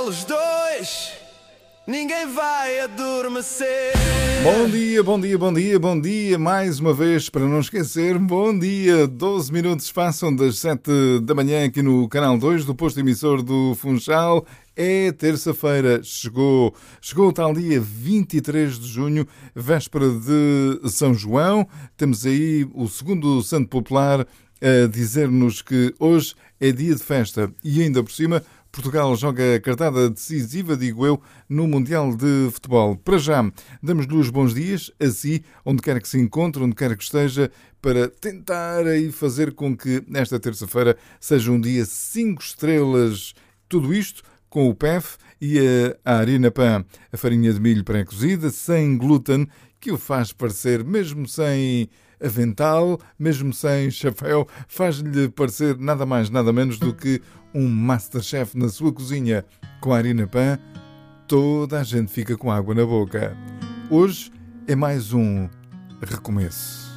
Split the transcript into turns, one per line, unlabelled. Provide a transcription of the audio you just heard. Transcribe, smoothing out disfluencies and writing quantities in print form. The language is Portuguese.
eles dois, ninguém vai adormecer.
Bom dia, bom dia, bom dia, bom dia. Mais uma vez, para não esquecer, bom dia. 12 minutos passam das 7 da manhã aqui no Canal 2 do posto emissor do Funchal. É terça-feira, chegou o tal dia 23 de junho, véspera de São João. Temos aí o segundo santo popular a dizer-nos que hoje é dia de festa e ainda por cima Portugal joga a cartada decisiva, digo eu, no Mundial de Futebol. Para já, damos-lhe os bons dias, a si, onde quer que se encontre, onde quer que esteja, para tentar aí fazer com que esta terça-feira seja um dia 5 estrelas. Tudo isto com o PEF e a Harina Pan, a farinha de milho pré-cozida, sem glúten, que o faz parecer, mesmo sem avental, mesmo sem chapéu, faz-lhe parecer nada mais, nada menos do que um Masterchef na sua cozinha. Com a Harina Pan, toda a gente fica com água na boca. Hoje é mais um recomeço.